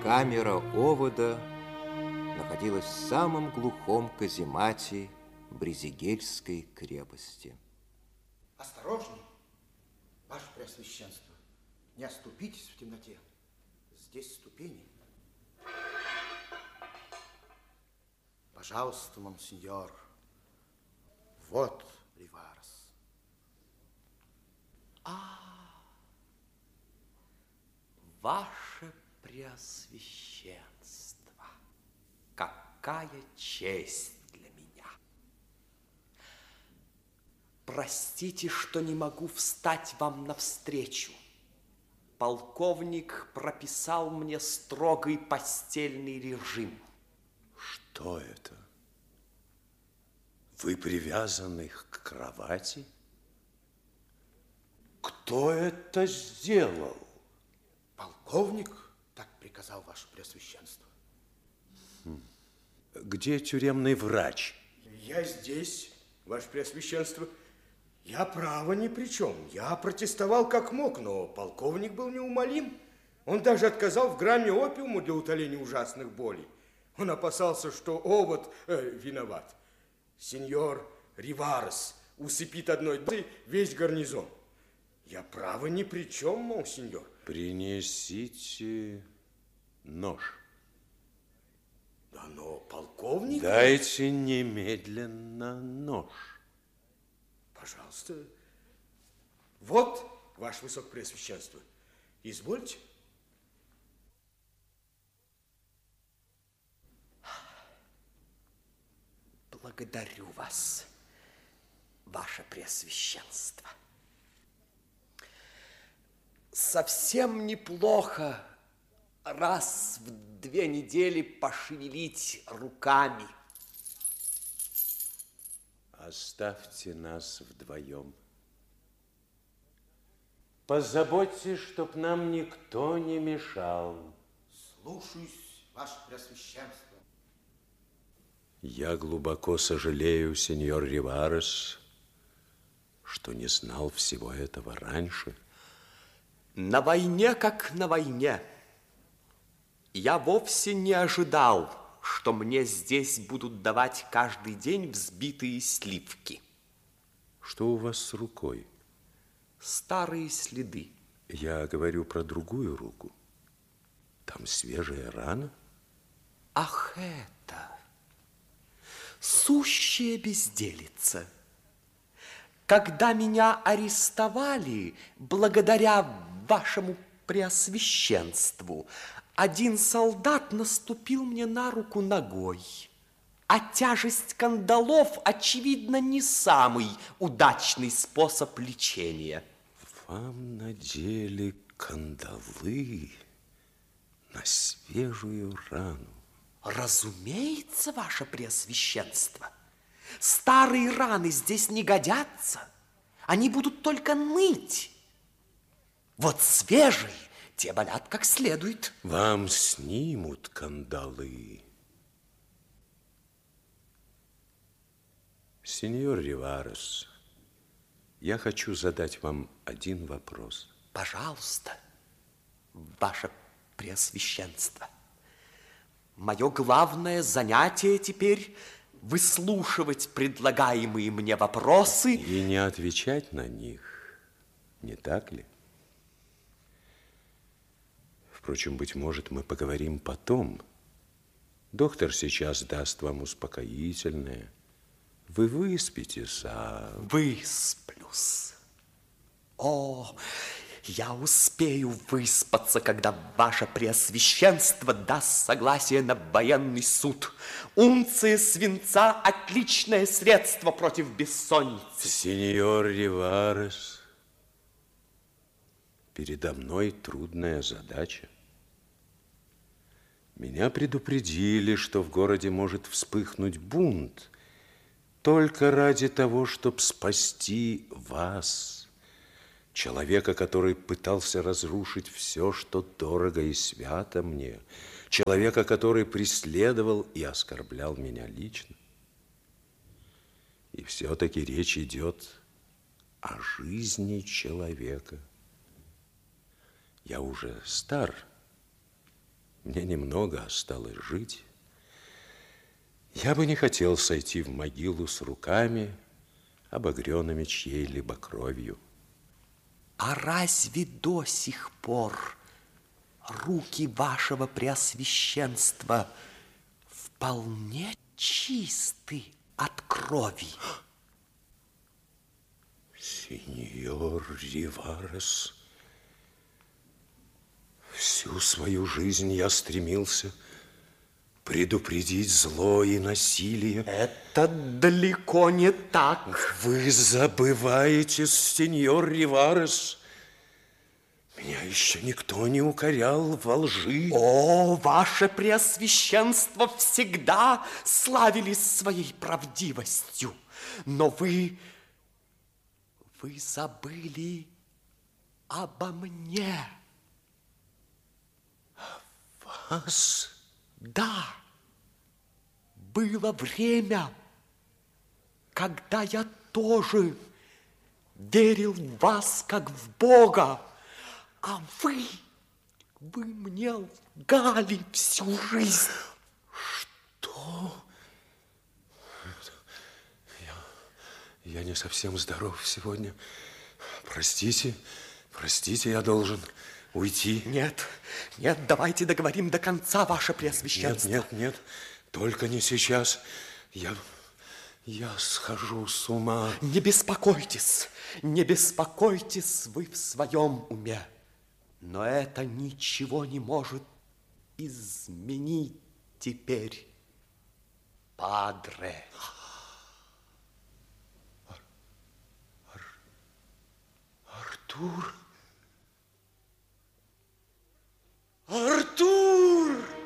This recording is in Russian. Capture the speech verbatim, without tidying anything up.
Камера овода находилась в самом глухом каземате Брезигельской крепости. Осторожней, ваше преосвященство, не оступитесь в темноте. Здесь ступени. Пожалуйста, монсеньор, вот Риварес. А, ваше преосвященство, какая честь для меня. Простите, что не могу встать вам навстречу. Полковник прописал мне строгий постельный режим. Что это? Вы привязаны к кровати? Кто это сделал? Полковник так приказал, ваше преосвященство. Где тюремный врач? Я здесь, ваше преосвященство. Я, право, ни при чем. Я протестовал как мог, но полковник был неумолим. Он даже отказал в грамме опиуму для утоления ужасных болей. Он опасался, что овод э, виноват. Сеньор Риварес усыпит одной дозой весь гарнизон. Я, право, ни при чем, монсеньор. Принесите нож. Да, но полковник... Дайте немедленно нож. Пожалуйста. Вот, ваше высокопреосвященство. Извольте. Благодарю вас, ваше преосвященство. Совсем неплохо раз в две недели пошевелить руками. Оставьте нас вдвоем. Позаботьтесь, чтоб нам никто не мешал. Слушаюсь, ваше преосвященство. Я глубоко сожалею, сеньор Риварес, что не знал всего этого раньше. На войне, как на войне. Я вовсе не ожидал, что мне здесь будут давать каждый день взбитые сливки. Что у вас с рукой? Старые следы. Я говорю про другую руку. Там свежая рана. Ах, это... сущая безделица. Когда меня арестовали, благодаря вашему преосвященству, один солдат наступил мне на руку ногой, а тяжесть кандалов, очевидно, не самый удачный способ лечения. Вам надели кандалы на свежую рану. Разумеется, ваше преосвященство. Старые раны здесь не годятся. Они будут только ныть. Вот свежие, те болят как следует. Вам снимут кандалы. Сеньор Риварес, я хочу задать вам один вопрос. Пожалуйста, ваше преосвященство. Мое главное занятие теперь выслушивать предлагаемые мне вопросы и не отвечать на них, не так ли? Впрочем, быть может, мы поговорим потом. Доктор сейчас даст вам успокоительное. Вы выспитесь, а... Высплюсь. О, я успею выспаться, когда ваше преосвященство даст согласие на военный суд. Унция свинца – отличное средство против бессонницы. Сеньор Риварес, передо мной трудная задача. Меня предупредили, что в городе может вспыхнуть бунт только ради того, чтобы спасти вас, человека, который пытался разрушить все, что дорого и свято мне, человека, который преследовал и оскорблял меня лично. И все-таки речь идет о жизни человека. Я уже стар. мне немного осталось жить, я бы не хотел сойти в могилу с руками, обогренными чьей-либо кровью. А разве до сих пор руки вашего преосвященства вполне чисты от крови? Сеньор Риварес, всю свою жизнь я стремился предупредить зло и насилие. Это далеко не так. Вы забываете, сеньор Риварес, меня еще никто не укорял во лжи. О, ваше преосвященство всегда славились своей правдивостью, но вы, вы забыли обо мне. Вас? Да, было время, когда я тоже верил в вас, как в Бога, а вы, вы мне лгали всю жизнь. Что? Я, я не совсем здоров сегодня. Простите, простите, я должен уйти. Нет, нет, давайте договорим до конца, ваше преосвященство. Нет, нет, нет, только не сейчас. Я, я схожу с ума. Не беспокойтесь, не беспокойтесь вы в своем уме. Но это ничего не может изменить теперь, падре. Артур...